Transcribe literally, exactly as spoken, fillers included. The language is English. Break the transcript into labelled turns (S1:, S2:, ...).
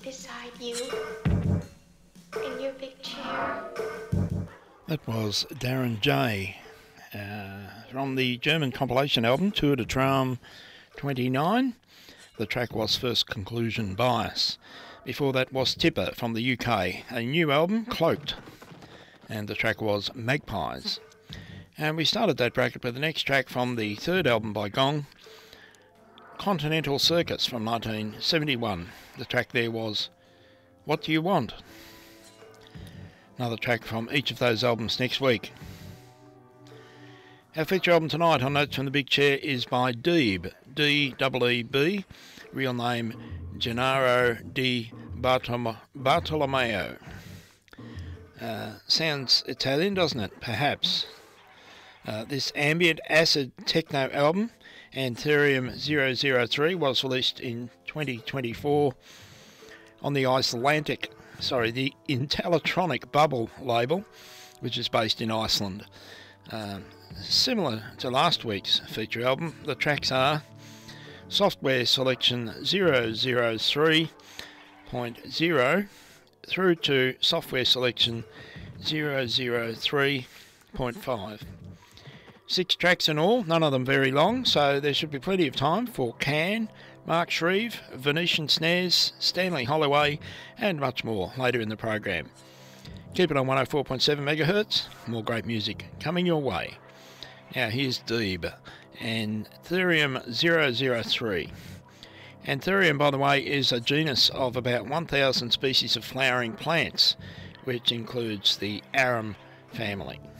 S1: beside you in your big chair.
S2: That was Darren J. Uh, from the German compilation album Tour de Tram twenty-nine. The track was First Conclusion Bias. Before that was Tipper from the U K, a new album, Cloaked, and the track was Magpies. And we started that bracket with the next track from the third album by Gong, Continental Circus from nineteen seventy-one. The track there was What Do You Want? Another track from each of those albums next week. Our feature album tonight on Notes from the Big Chair is by Deeb, D E E B, real name Gennaro di Bartolom- Bartolomeo. Uh, sounds Italian, doesn't it? Perhaps. Uh, this ambient acid techno album, Anthurium zero zero three, was released in twenty twenty-four on the Icelandic, sorry, the Intellitronic Bubble label, which is based in Iceland. Um, similar to last week's feature album, the tracks are Software Selection zero zero three point zero through to Software Selection zero zero three point five. Six tracks in all, none of them very long, so there should be plenty of time for Can, Mark Shreve, Venetian Snares, Stanley Holloway, and much more later in the program. Keep it on one oh four point seven megahertz, more great music coming your way. Now here's Deeb, Anthurium zero zero three. Anthurium, by the way, is a genus of about one thousand species of flowering plants, which includes the arum family.